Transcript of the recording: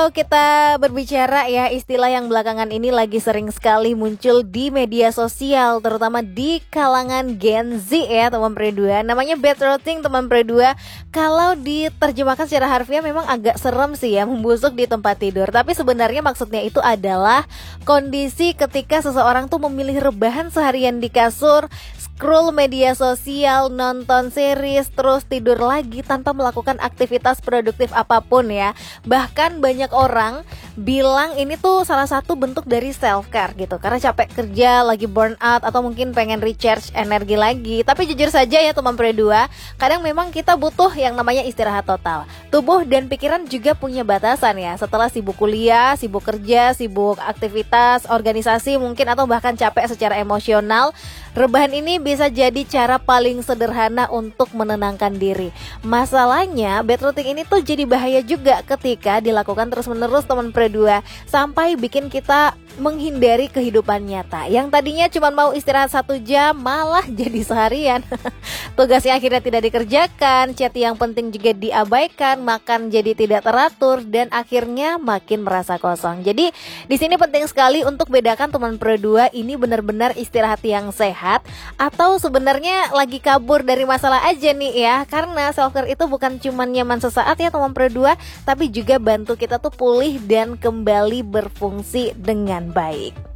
Kalau kita berbicara ya, istilah yang belakangan ini lagi sering sekali muncul di media sosial, terutama di kalangan Gen Z ya teman Pre2. Namanya bed rotting teman Pre2. Kalau diterjemahkan secara harfiah memang agak serem sih ya, membusuk di tempat tidur. Tapi sebenarnya maksudnya itu adalah kondisi ketika seseorang tuh memilih rebahan seharian di kasur, scroll media sosial, nonton series, terus tidur lagi tanpa melakukan aktivitas produktif apapun ya. Bahkan banyak orang bilang ini tuh salah satu bentuk dari self care gitu, karena capek kerja, lagi burn out, atau mungkin pengen recharge energi lagi. Tapi jujur saja ya teman Pre2, kadang memang kita butuh yang namanya istirahat total. Tubuh dan pikiran juga punya batasan ya. Setelah sibuk kuliah, sibuk kerja, sibuk aktivitas, organisasi mungkin, atau bahkan capek secara emosional, rebahan ini bisa jadi cara paling sederhana untuk menenangkan diri. Masalahnya bed rotting ini tuh jadi bahaya juga ketika dilakukan terus-menerus teman Pre2, sampai bikin kita menghindari kehidupan nyata. Yang tadinya cuma mau istirahat 1 jam malah jadi seharian. Tugasnya akhirnya tidak dikerjakan, chat yang penting juga diabaikan, makan jadi tidak teratur, dan akhirnya makin merasa kosong. Jadi di sini penting sekali untuk bedakan teman Pre2 ini benar-benar istirahat yang sehat atau sebenarnya lagi kabur dari masalah aja nih ya. Karena self care itu bukan cuma nyaman sesaat ya teman Pre2, tapi juga bantu kita tuh pulih dan kembali berfungsi dengan baik.